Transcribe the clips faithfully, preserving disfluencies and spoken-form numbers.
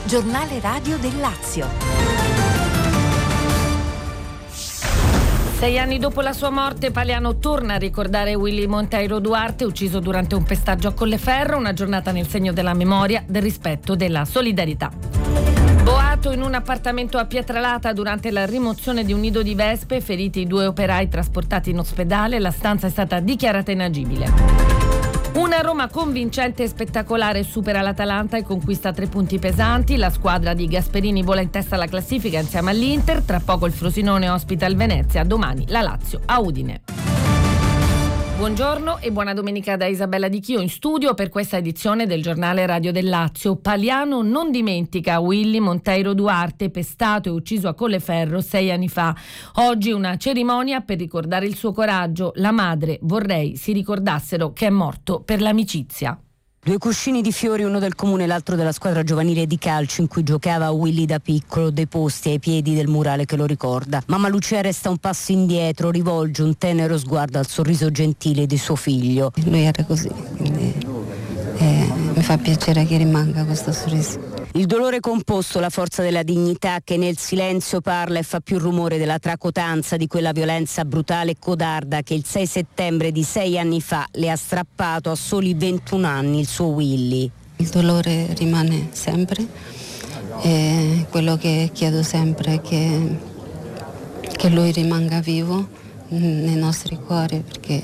Giornale radio del Lazio. Sei anni dopo la sua morte, Paliano torna a ricordare Willy Monteiro Duarte, ucciso durante un pestaggio a Colleferro, una giornata nel segno della memoria, del rispetto, della solidarietà. Boato in un appartamento a Pietralata durante la rimozione di un nido di vespe, feriti due operai trasportati in ospedale, la stanza è stata dichiarata inagibile. Una Roma convincente e spettacolare supera l'Atalanta e conquista tre punti pesanti. La squadra di Gasperini vola in testa alla classifica insieme all'Inter. Tra poco il Frosinone ospita il Venezia. Domani la Lazio a Udine. Buongiorno e buona domenica da Isabella Di Chio in studio per questa edizione del Giornale Radio del Lazio. Paliano non dimentica Willy Monteiro Duarte, pestato e ucciso a Colleferro sei anni fa. Oggi una cerimonia per ricordare il suo coraggio. La madre vorrei si ricordassero che è morto per l'amicizia. Due cuscini di fiori, uno del comune e l'altro della squadra giovanile di calcio in cui giocava Willy da piccolo, deposti ai piedi del murale che lo ricorda. Mamma Lucia resta un passo indietro, rivolge un tenero sguardo al sorriso gentile di suo figlio. Lui era così, quindi eh, mi fa piacere che rimanga questo sorriso. Il dolore composto, la forza della dignità che nel silenzio parla e fa più rumore della tracotanza di quella violenza brutale e codarda che il sei settembre di sei anni fa le ha strappato a soli ventuno anni il suo Willy. Il dolore rimane sempre e quello che chiedo sempre è che, che lui rimanga vivo nei nostri cuori, perché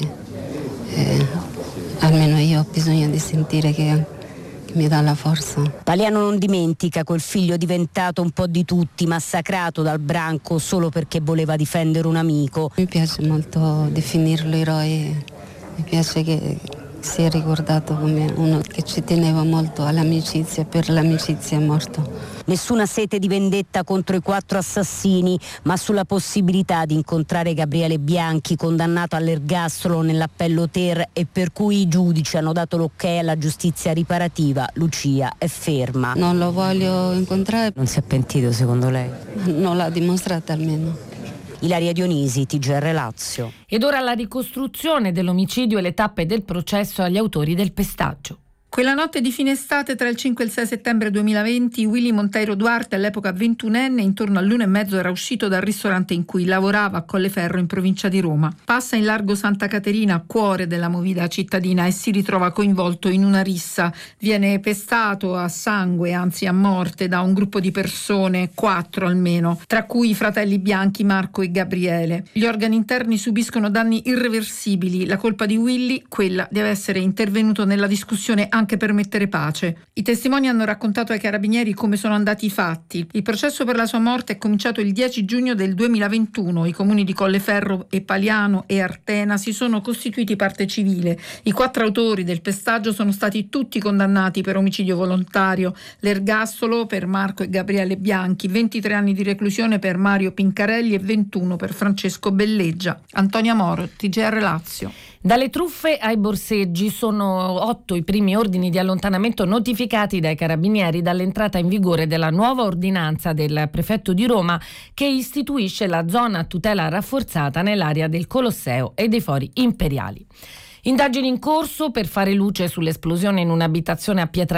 eh, almeno io ho bisogno di sentire che mi dà la forza. Paliano non dimentica quel figlio diventato un po' di tutti, massacrato dal branco solo perché voleva difendere un amico. Mi piace molto definirlo eroe, mi piace che sia ricordato come uno che ci teneva molto all'amicizia e per l'amicizia è morto. Nessuna sete di vendetta contro i quattro assassini, ma sulla possibilità di incontrare Gabriele Bianchi, condannato all'ergastolo nell'appello Ter e per cui i giudici hanno dato l'ok alla giustizia riparativa. Lucia è ferma. Non lo voglio incontrare. Non si è pentito secondo lei? Non l'ha dimostrata almeno. Ilaria Dionisi, T G R Lazio. Ed ora la ricostruzione dell'omicidio e le tappe del processo agli autori del pestaggio. Quella notte di fine estate tra il cinque e il sei settembre duemilaventi, Willy Monteiro Duarte, all'epoca ventunenne, intorno all'una e mezzo era uscito dal ristorante in cui lavorava a Colleferro in provincia di Roma. Passa in largo Santa Caterina, cuore della movida cittadina, e si ritrova coinvolto in una rissa. Viene pestato a sangue, anzi a morte, da un gruppo di persone, quattro almeno, tra cui i fratelli Bianchi, Marco e Gabriele. Gli organi interni subiscono danni irreversibili. La colpa di Willy, quella di essere intervenuto nella discussione anche anche per mettere pace. I testimoni hanno raccontato ai carabinieri come sono andati i fatti. Il processo per la sua morte è cominciato il dieci giugno del duemilaventuno. I comuni di Colleferro e Paliano e Artena si sono costituiti parte civile. I quattro autori del pestaggio sono stati tutti condannati per omicidio volontario, l'ergastolo per Marco e Gabriele Bianchi, ventitré anni di reclusione per Mario Pincarelli e ventuno per Francesco Belleggia. Antonia Moro, T G R Lazio. Dalle truffe ai borseggi sono otto i primi ordini di allontanamento notificati dai carabinieri dall'entrata in vigore della nuova ordinanza del prefetto di Roma che istituisce la zona a tutela rafforzata nell'area del Colosseo e dei Fori Imperiali. Indagini in corso per fare luce sull'esplosione in un'abitazione a Pietralata